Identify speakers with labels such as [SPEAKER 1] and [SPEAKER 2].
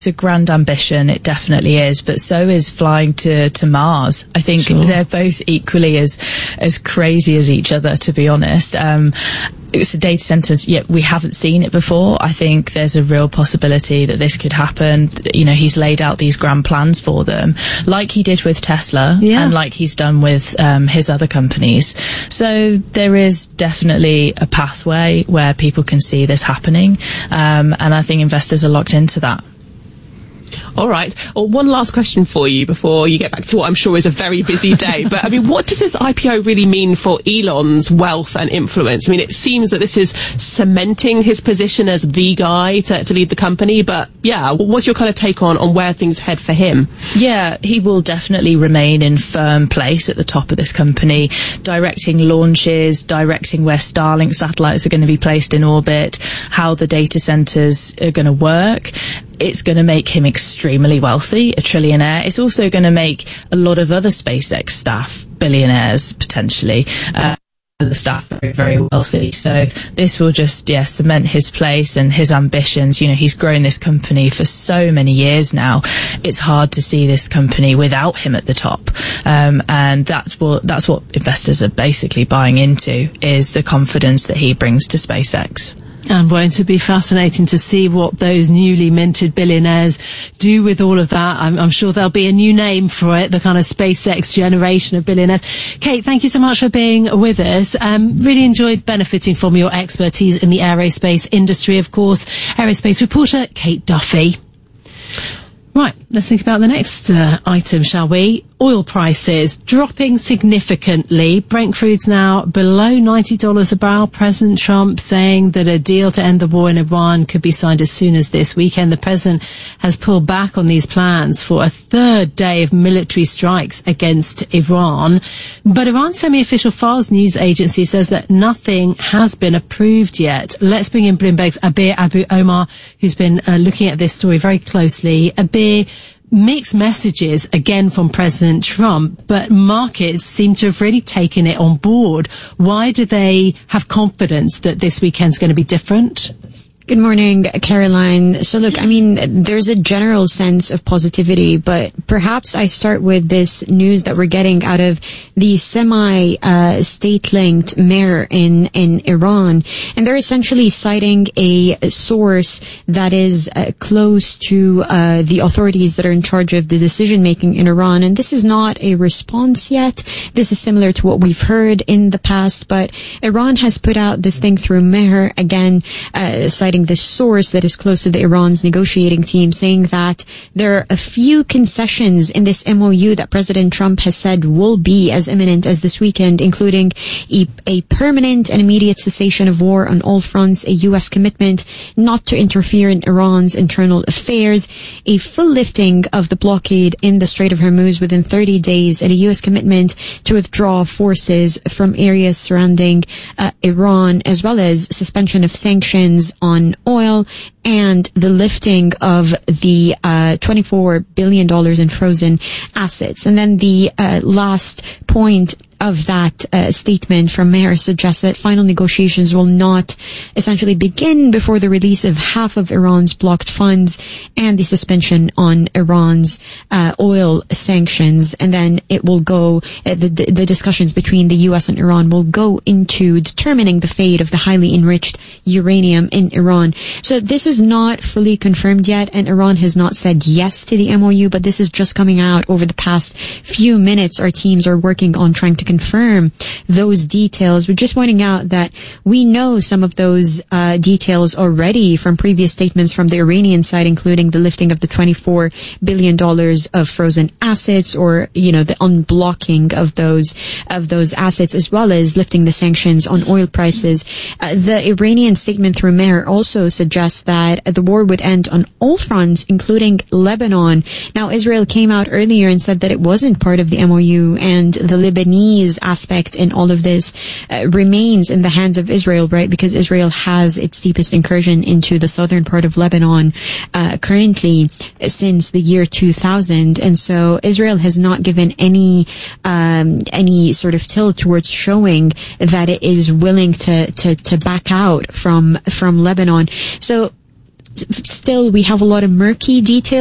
[SPEAKER 1] It's a grand ambition, it definitely is, but so is flying to Mars. I think they're both equally as crazy as each other, to be honest. It's the data centers, yet we haven't seen it before. I think there's a real possibility that this could happen. You know, he's laid out these grand plans for them, like he did with Tesla, and like he's done with his other companies. So there is definitely a pathway where people can see this happening, and I think investors are locked into that.
[SPEAKER 2] All right. Well, one last question for you before you get back to what I'm sure is a very busy day. But, I mean, what does this IPO really mean for Elon's wealth and influence? I mean, it seems that this is cementing his position as the guy to lead the company. But, yeah, what's your kind of take on where things head for him?
[SPEAKER 1] Yeah, he will definitely remain in firm place at the top of this company, directing launches, directing where Starlink satellites are going to be placed in orbit, how the data centers are going to work. It's going to make him extremely wealthy, a trillionaire. It's also going to make a lot of other SpaceX staff billionaires, potentially. The staff very, very wealthy. So this will just, cement his place and his ambitions. You know, he's grown this company for so many years now. It's hard to see this company without him at the top. And that's what investors are basically buying into, is the confidence that he brings to SpaceX.
[SPEAKER 3] And won't it be fascinating to see what those newly minted billionaires do with all of that? I'm sure there'll be a new name for it, the kind of SpaceX generation of billionaires. Kate, thank you so much for being with us. Really enjoyed benefiting from your expertise in the aerospace industry, of course. Aerospace reporter Kate Duffy. Right, let's think about the next item, shall we? Oil prices dropping significantly. Brent crude's now below $90 a barrel. President Trump saying that a deal to end the war in Iran could be signed as soon as this weekend. The president has pulled back on these plans for a third day of military strikes against Iran. But Iran's semi-official Fars news agency says that nothing has been approved yet. Let's bring in Bloomberg's Abir Abu Omar, who's been looking at this story very closely. Abir, mixed messages again from President Trump, but markets seem to have really taken it on board. Why do they have confidence that this weekend's going to be different?
[SPEAKER 4] Good morning, Caroline. So look, I mean, there's a general sense of positivity, but perhaps I start with this news that we're getting out of the state-linked mayor in Iran. And they're essentially citing a source that is close to the authorities that are in charge of the decision-making in Iran. And this is not a response yet. This is similar to what we've heard in the past, but Iran has put out this thing through Mehr, again, citing this source that is close to the Iran's negotiating team, saying that there are a few concessions in this MOU that President Trump has said will be as imminent as this weekend, including a permanent and immediate cessation of war on all fronts, a U.S. commitment not to interfere in Iran's internal affairs, a full lifting of the blockade in the Strait of Hormuz within 30 days, and a U.S. commitment to withdraw forces from areas surrounding Iran, as well as suspension of sanctions on oil and the lifting of the $24 billion in frozen assets. And then the last point of that statement from Mehr suggests that final negotiations will not essentially begin before the release of half of Iran's blocked funds and the suspension on Iran's oil sanctions. And then it will go, the discussions between the U.S. and Iran will go into determining the fate of the highly enriched uranium in Iran. So this is not fully confirmed yet, and Iran has not said yes to the MOU, but this is just coming out over the past few minutes. Our teams are working on trying to confirm those details. We're just pointing out that we know some of those details already from previous statements from the Iranian side, including the lifting of the $24 billion of frozen assets, or, you know, the unblocking of those assets, as well as lifting the sanctions on oil prices. The Iranian statement through Mehr also suggests that the war would end on all fronts, including Lebanon. Now, Israel came out earlier and said that it wasn't part of the MOU, and the Lebanese aspect in all of this remains in the hands of Israel, right? Because Israel has its deepest incursion into the southern part of Lebanon currently since the year 2000, and so Israel has not given any sort of tilt towards showing that it is willing to back out from Lebanon. So still we have a lot of murky details